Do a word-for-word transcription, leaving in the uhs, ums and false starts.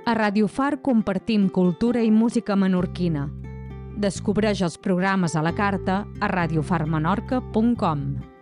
A Ràdio Far compartim cultura i música menorquina. Descobreix els programes a la carta a radiofarmenorca punt com.